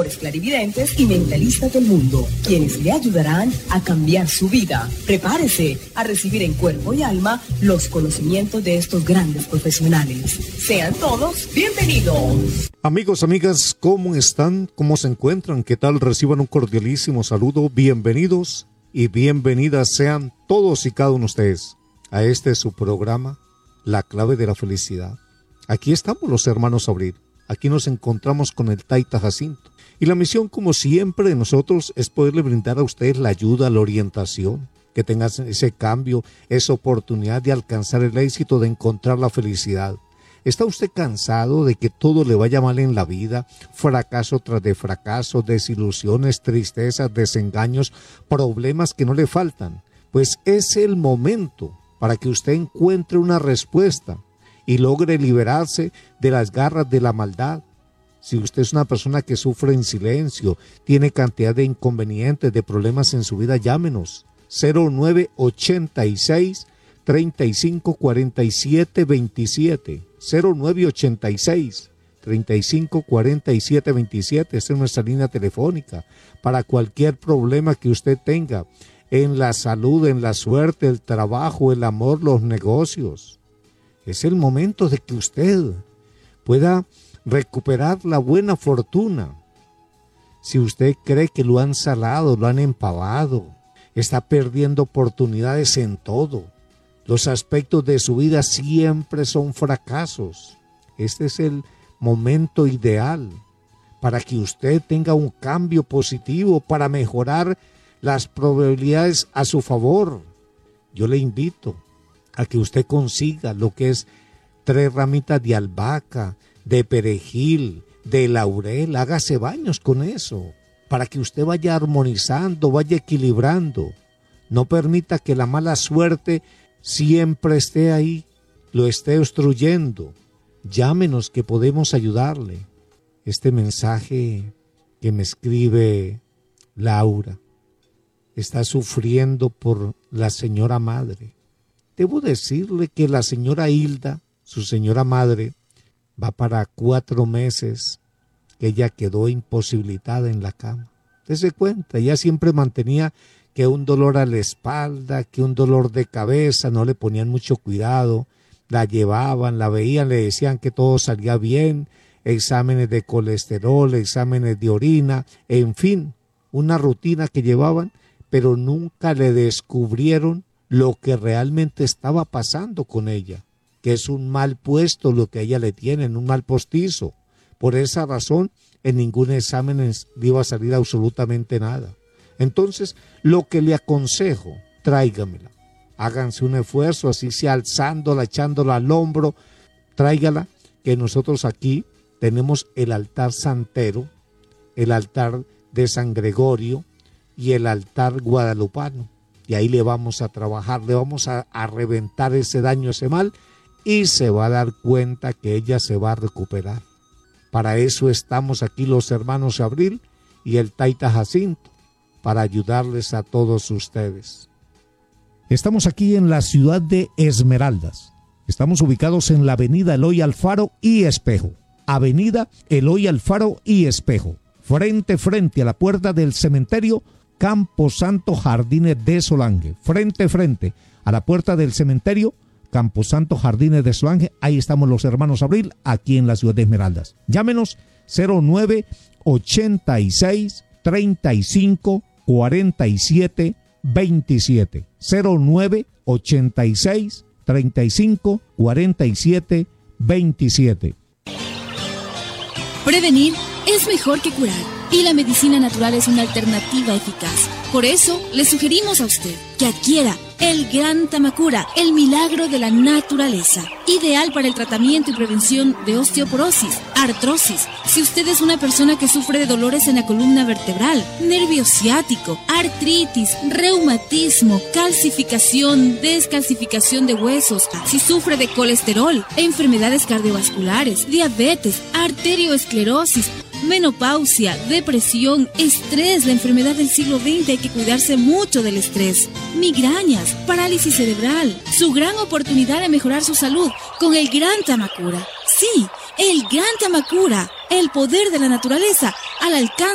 mejores clarividentes y mentalistas del mundo, quienes le ayudarán a cambiar su vida. Prepárese a recibir en cuerpo y alma los conocimientos de estos grandes profesionales. Sean todos bienvenidos. Amigos, amigas, ¿cómo están? ¿Cómo se encuentran? ¿Qué tal? Reciban un cordialísimo saludo. Bienvenidos y bienvenidas sean todos y cada uno de ustedes a este su programa, La Clave de la Felicidad. Aquí estamos los hermanos Abril. Aquí nos encontramos con el Taita Jacinto. Y la misión, como siempre, de nosotros es poderle brindar a ustedes la ayuda, la orientación, que tengan ese cambio, esa oportunidad de alcanzar el éxito, de encontrar la felicidad. ¿Está usted cansado de que todo le vaya mal en la vida? Fracaso tras de fracaso, desilusiones, tristezas, desengaños, problemas que no le faltan. Pues es el momento para que usted encuentre una respuesta y logre liberarse de las garras de la maldad. Si usted es una persona que sufre en silencio, tiene cantidad de inconvenientes, de problemas en su vida, llámenos. 0986 35 47 27. 0986 35 47 27. Esta es nuestra línea telefónica para cualquier problema que usted tenga en la salud, en la suerte, el trabajo, el amor, los negocios. Es el momento de que usted pueda recuperar la buena fortuna. Si usted cree que lo han salado, lo han empavado, está perdiendo oportunidades en todo. Los aspectos de su vida siempre son fracasos. Este es el momento ideal para que usted tenga un cambio positivo, para mejorar las probabilidades a su favor. Yo le invito a que usted consiga lo que es 3 ramitas de albahaca, de perejil, de laurel. Hágase baños con eso, para que usted vaya armonizando, vaya equilibrando. No permita que la mala suerte siempre esté ahí, lo esté obstruyendo. Llámenos que podemos ayudarle. Este mensaje que me escribe Laura está sufriendo por la señora madre. Debo decirle que la señora Hilda, su señora madre, va para 4 meses que ella quedó imposibilitada en la cama. Dese cuenta, ella siempre mantenía que un dolor a la espalda, que un dolor de cabeza, no le ponían mucho cuidado, la llevaban, la veían, le decían que todo salía bien, exámenes de colesterol, exámenes de orina, en fin, una rutina que llevaban, pero nunca le descubrieron lo que realmente estaba pasando con ella, que es un mal puesto lo que a ella le tienen, un mal postizo. Por esa razón, en ningún examen le iba a salir absolutamente nada. Entonces, lo que le aconsejo, tráigamela. Háganse un esfuerzo, así sea alzándola, echándola al hombro, tráigala, que nosotros aquí tenemos el altar santero, el altar de San Gregorio y el altar guadalupano. Y ahí le vamos a trabajar, le vamos a reventar ese daño, ese mal, y se va a dar cuenta que ella se va a recuperar. Para eso estamos aquí los hermanos Abril y el Taita Jacinto, para ayudarles a todos ustedes. Estamos aquí en la ciudad de Esmeraldas. Estamos ubicados en la avenida Eloy Alfaro y Espejo. Avenida Eloy Alfaro y Espejo. Frente a la puerta del cementerio Camposanto Jardines de Solange. Frente a la puerta del cementerio Camposanto Jardines de Solange. Ahí estamos los hermanos Abril, aquí en la ciudad de Esmeraldas. Llámenos 0986 35 47 27. 0986 35 47 27. Prevenir es mejor que curar, y la medicina natural es una alternativa eficaz. Por eso, le sugerimos a usted que adquiera el Gran Tamacura, el milagro de la naturaleza, ideal para el tratamiento y prevención de osteoporosis, artrosis. Si usted es una persona que sufre de dolores en la columna vertebral, nervio ciático, artritis, reumatismo, calcificación, descalcificación de huesos, si sufre de colesterol, enfermedades cardiovasculares, diabetes, arterioesclerosis, menopausia, depresión, estrés, la enfermedad del siglo XX, hay que cuidarse mucho del estrés, migrañas, parálisis cerebral, su gran oportunidad de mejorar su salud con el Gran Tamacura. Sí, el Gran Tamacura, el poder de la naturaleza al alcance